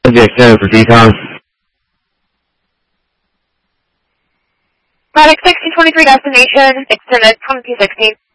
Subject 7 for decon. Product 1623 destination, extended 2216.